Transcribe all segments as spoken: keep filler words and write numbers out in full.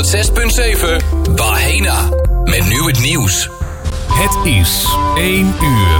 honderdzes komma zeven Bahena. Met nu het nieuws. Het is één uur.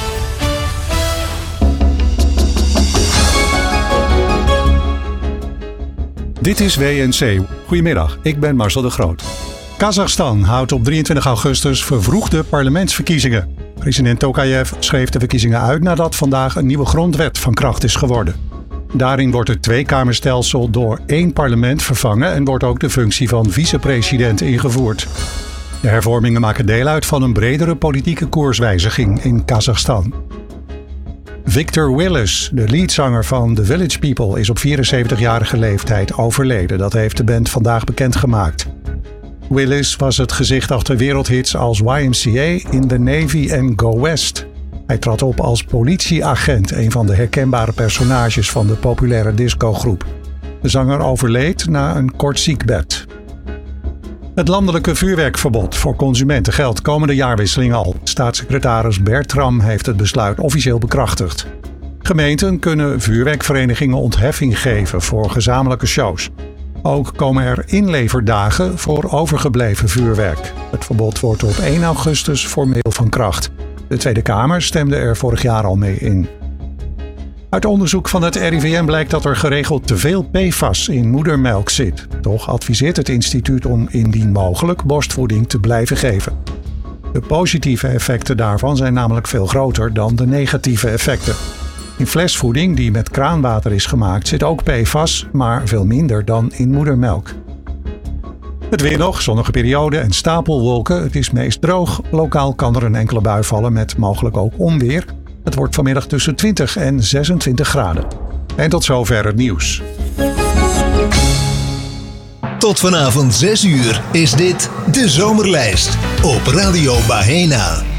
Dit is W N C. Goedemiddag, ik ben Marcel de Groot. Kazachstan houdt op drieëntwintig augustus vervroegde parlementsverkiezingen. President Tokayev schreef de verkiezingen uit nadat vandaag een nieuwe grondwet van kracht is geworden. Daarin wordt het tweekamerstelsel door één parlement vervangen en wordt ook de functie van vicepresident ingevoerd. De hervormingen maken deel uit van een bredere politieke koerswijziging in Kazachstan. Victor Willis, de leadzanger van The Village People, is op vierenzeventigjarige leeftijd overleden. Dat heeft de band vandaag bekendgemaakt. Willis was het gezicht achter wereldhits als Y M C A, In the Navy en Go West. Hij trad op als politieagent, een van de herkenbare personages van de populaire discogroep. De zanger overleed na een kort ziekbed. Het landelijke vuurwerkverbod voor consumenten geldt komende jaarwisseling al. Staatssecretaris Bertram heeft het besluit officieel bekrachtigd. Gemeenten kunnen vuurwerkverenigingen ontheffing geven voor gezamenlijke shows. Ook komen er inleverdagen voor overgebleven vuurwerk. Het verbod wordt op één augustus formeel van kracht. De Tweede Kamer stemde er vorig jaar al mee in. Uit onderzoek van het R I V M blijkt dat er geregeld te veel P F A S in moedermelk zit. Toch adviseert het instituut om indien mogelijk borstvoeding te blijven geven. De positieve effecten daarvan zijn namelijk veel groter dan de negatieve effecten. In flesvoeding die met kraanwater is gemaakt zit ook P F A S, maar veel minder dan in moedermelk. Het weer nog, zonnige periode en stapelwolken. Het is meest droog. Lokaal kan er een enkele bui vallen met mogelijk ook onweer. Het wordt vanmiddag tussen twintig en zesentwintig graden. En tot zover het nieuws. Tot vanavond zes uur is dit De Zomerlijst op Radio Bahena.